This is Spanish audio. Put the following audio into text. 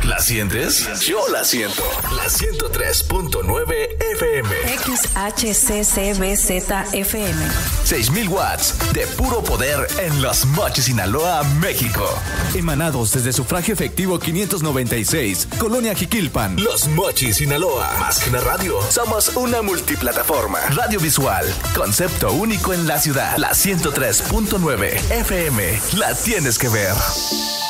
¿La sientes? Yo la siento. La 103.9 FM. XHCCBZ FM. 6,000 watts de puro poder en Los Mochis, Sinaloa, México. Emanados desde Sufragio Efectivo 596, Colonia Jiquilpan. Los Mochis, Sinaloa. Más que una radio, somos una multiplataforma. Radio visual, concepto único en la ciudad. La 103.9 FM. La tienes que ver.